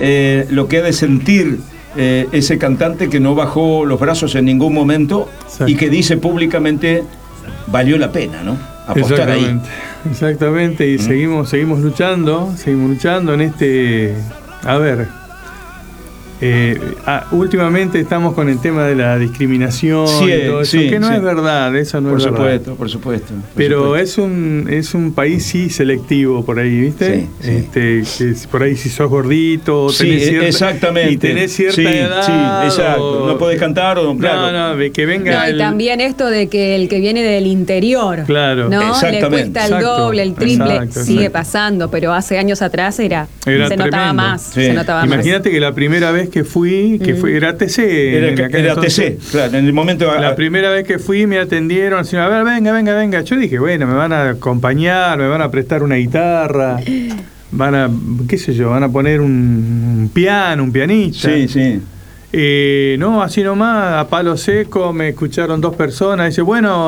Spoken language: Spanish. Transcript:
lo que ha de sentir ese cantante que no bajó los brazos en ningún momento. Exacto. Y que dice públicamente valió la pena, ¿no? Apostar ahí. Exactamente, y seguimos luchando en este... A ver... últimamente estamos con el tema de la discriminación y todo eso, que no es verdad, eso no es verdad. Por supuesto. Pero es un país selectivo por ahí, ¿viste? Sí. Que por ahí si sos gordito, tenés cierta, exactamente. Y tenés cierta edad. Sí, exacto. No podés cantar o claro. No, que venga. Y también esto de que el que viene del interior, claro, ¿no? Le cuesta el doble, el triple, sigue pasando, pasando, pero hace años atrás se notaba más. Sí. Imagínate que la primera vez que fui, era TC. Era TC, claro, en el momento... La primera vez que fui me atendieron, así, a ver, venga. Yo dije, bueno, me van a acompañar, me van a prestar una guitarra, van a poner un piano, un pianista. Sí. No, así nomás, a palo seco, me escucharon 2 personas, dice, bueno...